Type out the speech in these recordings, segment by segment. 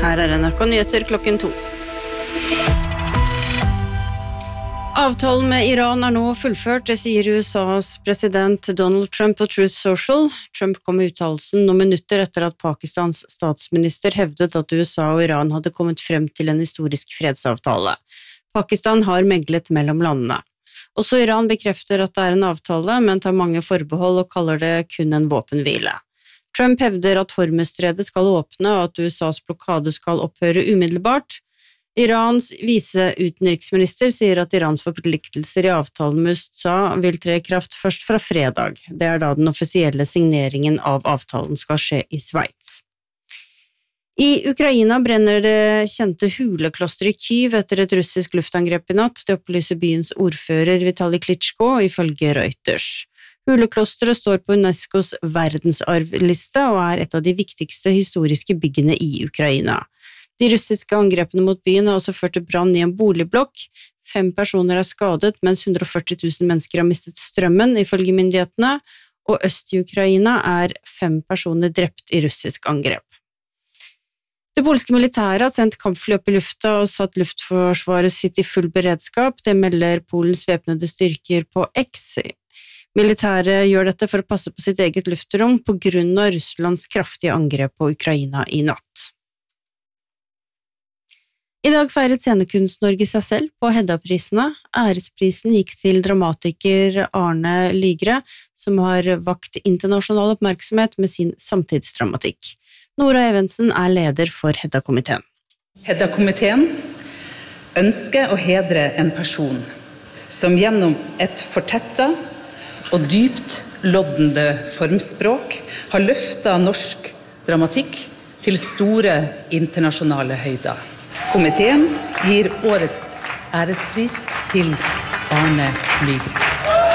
Her NRK Nyheter klokken 2. Avtalen med Iran nå fullført, det sier USAs president Donald Trump på Truth Social. Trump kom med uttalelsen noen minutter etter at Pakistans statsminister hevdet at USA og Iran hadde kommet frem til en historisk fredsavtale. Pakistan har meglet mellom landene. Også Iran bekrefter at det en avtale, men tar mange forbehold og kaller det kun en våpenhvile. Trump hevder at Hormuzstredet skal åpne og at USAs blokade skal opphøre umiddelbart. Irans viseutenriksminister sier at Irans forpliktelser i avtalen med USA vil tre i kraft først fra fredag. Det da den offisielle signeringen av avtalen skal skje i Sveits. I Ukraina brenner det kjente huleklosteret i Kyiv etter et russisk luftangrep i natt. Det opplyser byens ordfører Vitali Klitschko ifølge Reuters. Huleklosteret står på UNESCOs verdensarvliste og et av de viktigste historiske byggene i Ukraina. De russiske angrepene mot byen har også ført til brann i en boligblokk. 5 personer skadet, mens 140 000 mennesker har mistet strømmen, ifølge myndighetene, og øst i Ukraina 5 personer drept i russisk angrep. Det polske militæret har sendt kampfly opp i lufta og satt luftforsvaret sitt i full beredskap. Det melder Polens væpnede styrker på X. Militæret gjør dette for å passe på sitt eget luftrom på grunn av Russlands kraftige angrep på Ukraina i natt. I dag feiret Scenekunst-Norge seg selv på Hedda-prisene. Æresprisen gikk til dramatiker Arne Lygre, som har vakt internasjonal oppmerksomhet med sin samtidsdramatikk. Nora Evensen leder for Hedda-komiteen. Hedda-komiteen ønsker å hedre en person som gjennom et fortettet og dypt loddende formspråk har løftet norsk dramatikk til store internasjonale høyder. Komiteen gir årets ærespris til Arne Lygre.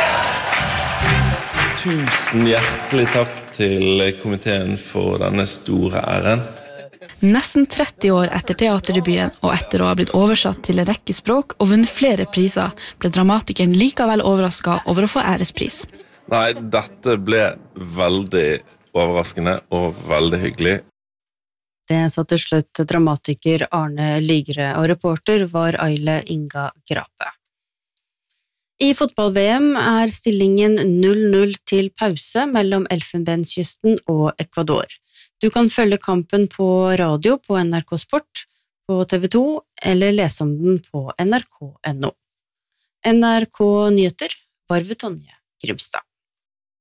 Tusen hjertelig takk til komiteen for denne store æren. Nesten 30 år etter teaterdebuten og etter å ha blitt oversatt til en rekke språk og vunnet flere priser, ble dramatikeren likevel overrasket over å få ærespris. Nei, dette ble veldig overraskende og veldig hyggelig. Det sa til slutt dramatiker Arne Lygre, og reporter var Aile Inga Grape. I fotball-VM stillingen 0-0 til pause mellom Elfenbenskysten og Ecuador. Du kan følge kampen på radio på NRK Sport, på TV 2, eller lese om den på nrk.no. NRK Nyheter var ved Tonje Grimstad.